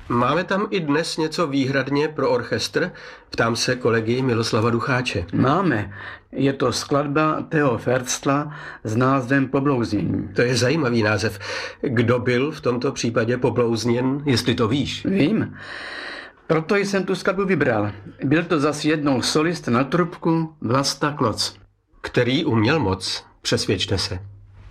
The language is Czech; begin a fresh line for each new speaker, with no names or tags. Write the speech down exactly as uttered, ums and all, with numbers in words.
Máme tam i dnes něco výhradně pro orchestr? Ptám se kolegy Miloslava Ducháče.
Máme. Je to skladba Theo Ferztla s názvem Poblouznění.
To je zajímavý název. Kdo byl v tomto případě poblouzněn, jestli to víš?
Vím. Proto jsem tu skladbu vybral. Byl to zas jednou solist na trubku Vlasta Kloc.
Který uměl moc? Přesvědčte se.